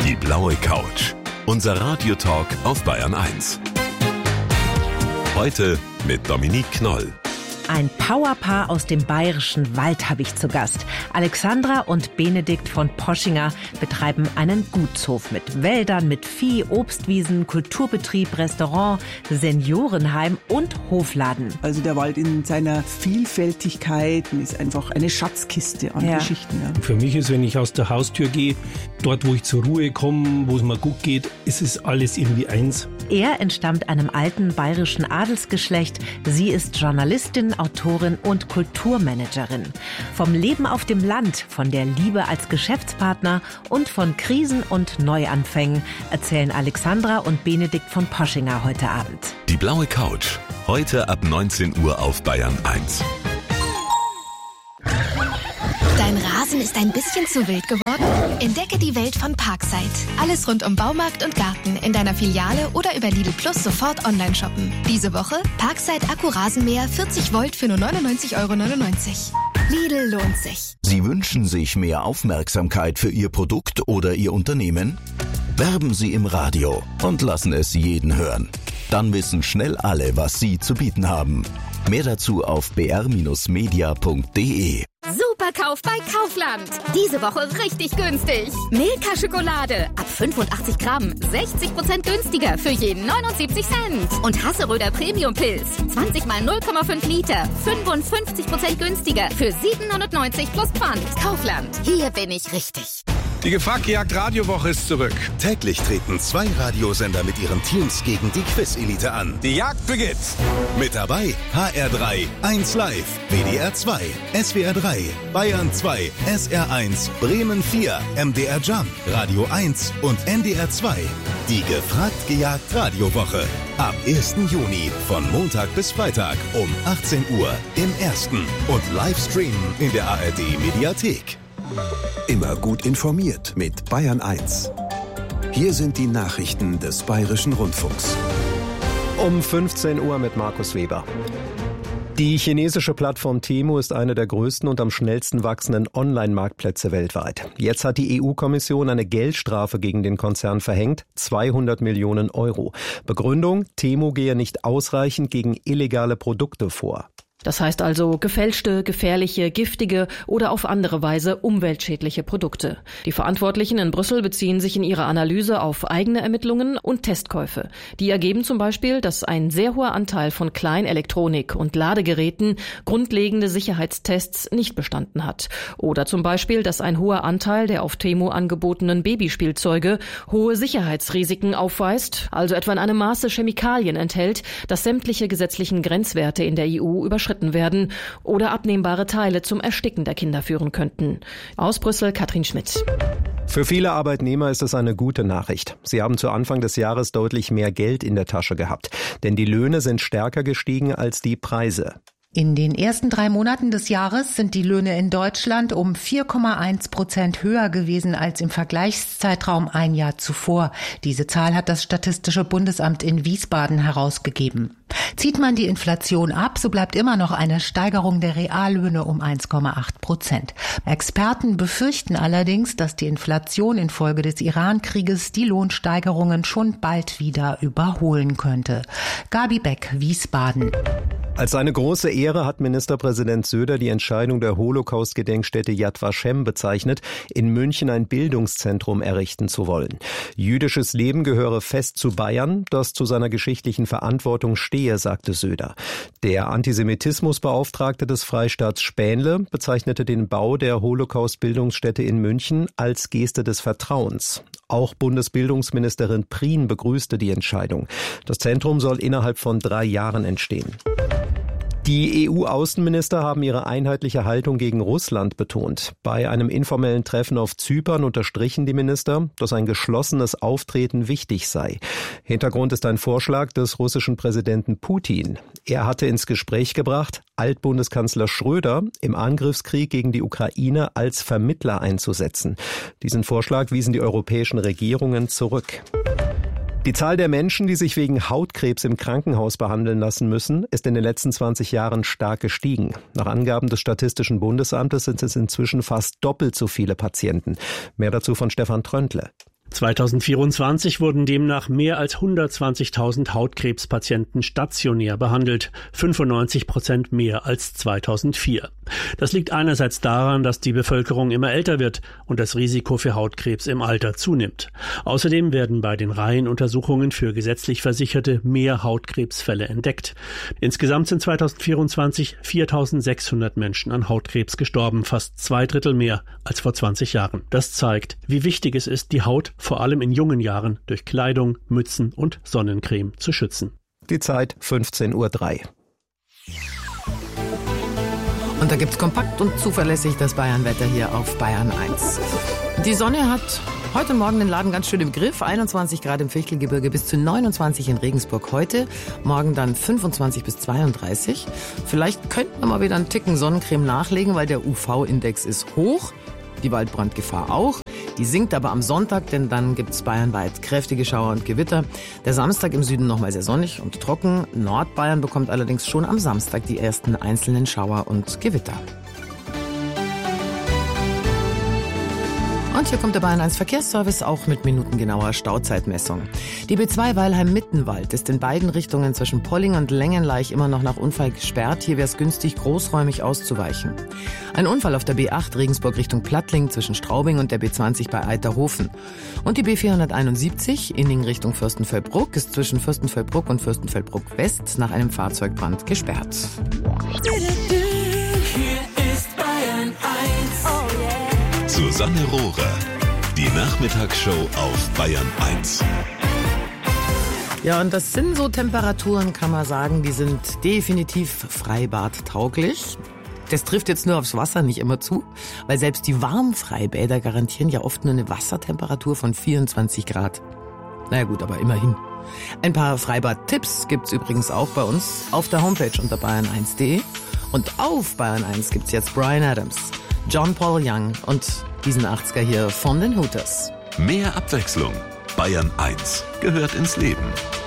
Die blaue Couch. Unser Radiotalk auf Bayern 1. Heute mit Dominique Knoll. Ein Powerpaar aus dem bayerischen Wald habe ich zu Gast. Alexandra und Benedikt von Poschinger betreiben einen Gutshof mit Wäldern, mit Vieh, Obstwiesen, Kulturbetrieb, Restaurant, Seniorenheim und Hofladen. Also der Wald in seiner Vielfältigkeit ist einfach eine Schatzkiste an Geschichten. Ja. Für mich ist, wenn ich aus der Haustür gehe, dort wo ich zur Ruhe komme, wo es mir gut geht, ist es alles irgendwie eins. Er entstammt einem alten bayerischen Adelsgeschlecht. Sie ist Journalistin, Autorin und Kulturmanagerin. Vom Leben auf dem Land, von der Liebe als Geschäftspartner und von Krisen und Neuanfängen erzählen Alexandra und Benedikt von Poschinger heute Abend. Die blaue Couch. Heute ab 19 Uhr auf Bayern 1. Dein Rasen ist ein bisschen zu wild geworden? Entdecke die Welt von Parkside. Alles rund um Baumarkt und Garten in deiner Filiale oder über Lidl Plus sofort online shoppen. Diese Woche Parkside Akkurasenmäher 40 Volt für nur 99,99 €. Lidl lohnt sich. Sie wünschen sich mehr Aufmerksamkeit für Ihr Produkt oder Ihr Unternehmen? Werben Sie im Radio und lassen es jeden hören. Dann wissen schnell alle, was Sie zu bieten haben. Mehr dazu auf br-media.de. Superkauf bei Kaufland. Diese Woche richtig günstig. Milka Schokolade ab 85 Gramm 60% günstiger für jeden 79 Cent. Und Hasseröder Premium Pilz 20 mal 0,5 Liter 55% günstiger für 7,90 plus Pfand. Kaufland. Hier bin ich richtig. Die Gefragt-Gejagt Radiowoche ist zurück. Täglich treten 2 Radiosender mit ihren Teams gegen die Quiz-Elite an. Die Jagd beginnt. Mit dabei HR3, 1 Live, WDR 2, SWR 3, Bayern 2, SR 1, Bremen 4, MDR Jump, Radio 1 und NDR 2. Die Gefragt-Gejagt Radiowoche. Ab 1. Juni von Montag bis Freitag um 18 Uhr im Ersten und Livestreamen in der ARD Mediathek. Immer gut informiert mit Bayern 1. Hier sind die Nachrichten des Bayerischen Rundfunks. Um 15 Uhr mit Markus Weber. Die chinesische Plattform Temu ist eine der größten und am schnellsten wachsenden Online-Marktplätze weltweit. Jetzt hat die EU-Kommission eine Geldstrafe gegen den Konzern verhängt, 200 Millionen €. Begründung: Temu gehe nicht ausreichend gegen illegale Produkte vor. Das heißt also gefälschte, gefährliche, giftige oder auf andere Weise umweltschädliche Produkte. Die Verantwortlichen in Brüssel beziehen sich in ihrer Analyse auf eigene Ermittlungen und Testkäufe. Die ergeben zum Beispiel, dass ein sehr hoher Anteil von Kleinelektronik und Ladegeräten grundlegende Sicherheitstests nicht bestanden hat. Oder zum Beispiel, dass ein hoher Anteil der auf Temu angebotenen Babyspielzeuge hohe Sicherheitsrisiken aufweist, also etwa in einem Maße Chemikalien enthält, das sämtliche gesetzlichen Grenzwerte in der EU überschritten werden oder abnehmbare Teile zum Ersticken der Kinder führen könnten. Aus Brüssel, Katrin Schmidt. Für viele Arbeitnehmer ist es eine gute Nachricht. Sie haben zu Anfang des Jahres deutlich mehr Geld in der Tasche gehabt, denn die Löhne sind stärker gestiegen als die Preise. In den ersten 3 Monaten des Jahres sind die Löhne in Deutschland um 4,1% höher gewesen als im Vergleichszeitraum ein Jahr zuvor. Diese Zahl hat das Statistische Bundesamt in Wiesbaden herausgegeben. Zieht man die Inflation ab, so bleibt immer noch eine Steigerung der Reallöhne um 1,8%. Experten befürchten allerdings, dass die Inflation infolge des Iran-Krieges die Lohnsteigerungen schon bald wieder überholen könnte. Gabi Beck, Wiesbaden. Als eine große Ehre hat Ministerpräsident Söder die Entscheidung der Holocaust-Gedenkstätte Yad Vashem bezeichnet, in München ein Bildungszentrum errichten zu wollen. Jüdisches Leben gehöre fest zu Bayern, das zu seiner geschichtlichen Verantwortung stehe, sagte Söder. Der Antisemitismusbeauftragte des Freistaats Spähnle bezeichnete den Bau der Holocaust-Bildungsstätte in München als Geste des Vertrauens. Auch Bundesbildungsministerin Prien begrüßte die Entscheidung. Das Zentrum soll innerhalb von 3 Jahren entstehen. Die EU-Außenminister haben ihre einheitliche Haltung gegen Russland betont. Bei einem informellen Treffen auf Zypern unterstrichen die Minister, dass ein geschlossenes Auftreten wichtig sei. Hintergrund ist ein Vorschlag des russischen Präsidenten Putin. Er hatte ins Gespräch gebracht, Altbundeskanzler Schröder im Angriffskrieg gegen die Ukraine als Vermittler einzusetzen. Diesen Vorschlag wiesen die europäischen Regierungen zurück. Die Zahl der Menschen, die sich wegen Hautkrebs im Krankenhaus behandeln lassen müssen, ist in den letzten 20 Jahren stark gestiegen. Nach Angaben des Statistischen Bundesamtes sind es inzwischen fast doppelt so viele Patienten. Mehr dazu von Stefan Tröntle. 2024 wurden demnach mehr als 120.000 Hautkrebspatienten stationär behandelt, 95% mehr als 2004. Das liegt einerseits daran, dass die Bevölkerung immer älter wird und das Risiko für Hautkrebs im Alter zunimmt. Außerdem werden bei den Reihenuntersuchungen für gesetzlich Versicherte mehr Hautkrebsfälle entdeckt. Insgesamt sind 2024 4.600 Menschen an Hautkrebs gestorben, fast 2/3 mehr als vor 20 Jahren. Das zeigt, wie wichtig es ist, die Haut vor allem in jungen Jahren durch Kleidung, Mützen und Sonnencreme zu schützen. Die Zeit 15:03 Uhr. Und da gibt's kompakt und zuverlässig das Bayernwetter hier auf Bayern 1. Die Sonne hat heute Morgen den Laden ganz schön im Griff. 21 Grad im Fichtelgebirge bis zu 29 in Regensburg heute. Morgen dann 25 bis 32. Vielleicht könnten wir mal wieder einen Ticken Sonnencreme nachlegen, weil der UV-Index ist hoch. Die Waldbrandgefahr auch. Die sinkt aber am Sonntag, denn dann gibt's bayernweit kräftige Schauer und Gewitter. Der Samstag im Süden nochmal sehr sonnig und trocken. Nordbayern bekommt allerdings schon am Samstag die ersten einzelnen Schauer und Gewitter. Und hier kommt der Bayern 1 Verkehrsservice auch mit minutengenauer Stauzeitmessung. Die B2 Weilheim-Mittenwald ist in beiden Richtungen zwischen Polling und Längenleich immer noch nach Unfall gesperrt. Hier wäre es günstig, großräumig auszuweichen. Ein Unfall auf der B8 Regensburg Richtung Plattling zwischen Straubing und der B20 bei Eiterhofen. Und die B471 Inning Richtung Fürstenfeldbruck ist zwischen Fürstenfeldbruck und Fürstenfeldbruck West nach einem Fahrzeugbrand gesperrt. Hier ist Bayern 1. Oh yeah. Susanne Rohrer, die Nachmittagsshow auf Bayern 1. Ja, und das sind so Temperaturen, kann man sagen, die sind definitiv freibadtauglich. Das trifft jetzt nur aufs Wasser nicht immer zu, weil selbst die Warmfreibäder garantieren ja oft nur eine Wassertemperatur von 24 Grad. Naja gut, aber immerhin. Ein paar Freibad-Tipps gibt's übrigens auch bei uns auf der Homepage unter bayern1.de. Und auf Bayern 1 gibt's jetzt Bryan Adams, John Paul Young und diesen 80er hier von den Hooters. Mehr Abwechslung. Bayern 1 gehört ins Leben.